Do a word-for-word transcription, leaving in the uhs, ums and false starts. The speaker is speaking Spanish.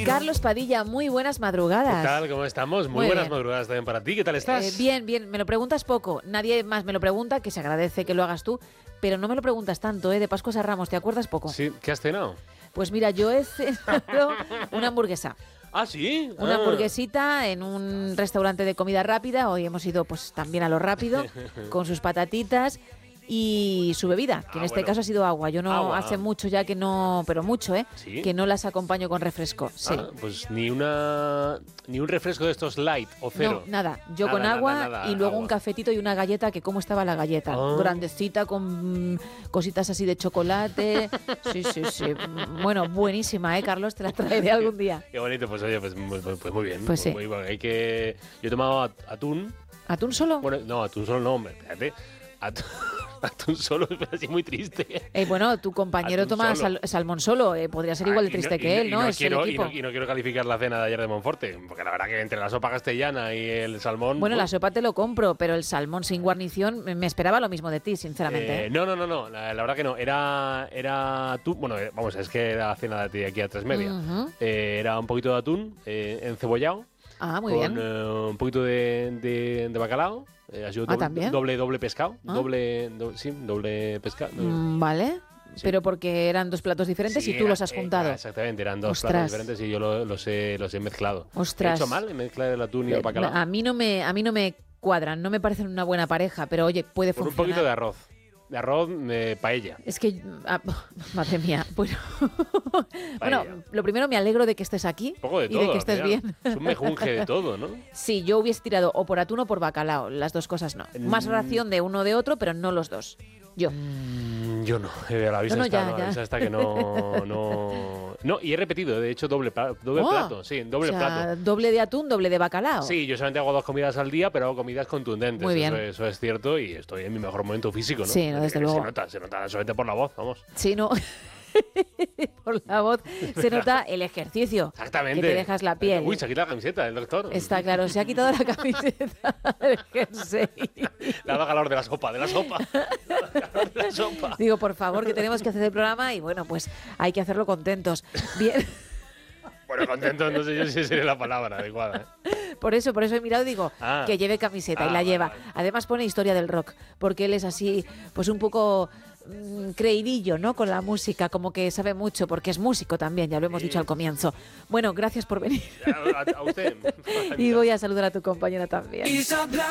Carlos Padilla, muy buenas madrugadas. ¿Qué tal? ¿Cómo estamos? Muy, Muy buenas bien. madrugadas también para ti. ¿Qué tal estás? Eh, bien, bien, me lo preguntas poco. Nadie más me lo pregunta, que se agradece que lo hagas tú, pero no me lo preguntas tanto, ¿eh? De Pascuas a Ramos, ¿te acuerdas poco? Sí, ¿qué has cenado? Pues mira, yo he cenado una hamburguesa. Ah, sí. Una ah. hamburguesita en un restaurante de comida rápida. Hoy hemos ido pues también a lo rápido, con sus patatitas y su bebida, que Ah, en este bueno. caso ha sido agua. Yo no Agua. hace mucho ya que no, pero mucho, ¿eh? ¿Sí? Que no las acompaño con refresco. Sí. Ah, pues ni una ni un refresco de estos light o cero. No, nada. Yo Nada, con nada, agua nada, y luego agua. un cafetito y una galleta, que cómo estaba la galleta. Ah. Grandecita, con mm, cositas así de chocolate. Sí, sí, sí. Mm, Bueno, buenísima, ¿eh, Carlos? Te la traeré algún día. Qué bonito, pues oye, pues, muy- pues, pues muy bien. Pues sí. Muy bueno. Hay que... Yo he tomado at- atún. ¿Atún solo? Bueno, no, atún solo no, hombre, espérate. Atún, atún solo es así muy triste. Eh, bueno, tu compañero Atún toma solo. sal- salmón solo. eh, podría ser igual de Ah, y no- triste y que él, y ¿no? Es quiero, el y, equipo. no, y no quiero calificar la cena de ayer de Monforte, porque la verdad que entre la sopa castellana y el salmón... Bueno, uf, la sopa te lo compro, pero el salmón sin guarnición, me me esperaba lo mismo de ti, sinceramente. Eh, ¿eh? no, no, no, no, la, la verdad que no. Era, era tú, bueno, eh, vamos, es que era la cena de aquí a tres media. Ujú. Eh, era un poquito de atún eh, encebollado. Ah, muy con bien. eh, un poquito de, de, de bacalao. Eh, ha sido Ah, doble, ¿también? doble, doble pescado. Ah. Doble, do- sí, doble pescado. Mm, vale. Sí. Pero porque eran dos platos diferentes Sí, y tú era- los has eh, juntado. ah, exactamente, eran dos Ostras. platos diferentes y yo lo- los, he, los he mezclado. Ostras. ¿He hecho mal en mezclar el atún y el Eh, bacalao? A mí no me, a mí no me cuadran, no me parecen una buena pareja, pero oye, puede Con un funcionar. poquito de arroz. De arroz, eh, paella. Es que, ah, madre mía, bueno, bueno, Paella. lo primero me alegro de que estés aquí Un poco de y todo. de que al estés final. bien. Es un mejunje de todo, ¿no? Sí, yo hubiese tirado o por atún o por bacalao, las dos cosas no. Más Mm. ración de uno o de otro, pero no los dos. Yo. Mm, Yo no, eh, a la vista No, no, está, ya, no, a la ya. vista está que no, no... No, y he repetido, de hecho, doble, pla- doble Oh, plato, sí, doble o sea, plato. doble de atún, doble de bacalao. Sí, yo solamente hago dos comidas al día, pero hago comidas contundentes. Muy bien. Eso, eso es cierto y estoy en mi mejor momento físico, ¿no? Sí, no, desde Eh, luego. Se nota, se nota solamente por la voz, vamos. Sí, no. Por la voz se nota el ejercicio. Exactamente. Que te dejas la piel. Uy, se ha quitado la camiseta el doctor. Está claro, se ha quitado la camiseta del jersey. Le ha dado calor de la sopa, de la sopa. Le ha dado calor de la sopa. Digo, por favor, que tenemos que hacer el programa y bueno, pues hay que hacerlo contentos. Bien, Bueno, contento, no sé yo si sería la palabra adecuada. ¿eh? por eso, por eso he mirado y digo Ah. que lleve camiseta y Ah, la vale, lleva. vale. Además pone historia del rock, porque él es así, pues un poco mm, creidillo, ¿no? Con la música, como que sabe mucho, porque es músico también, ya lo hemos Sí. dicho al comienzo. Bueno, gracias por venir. A, a- a usted. Y voy a saludar a tu compañera también.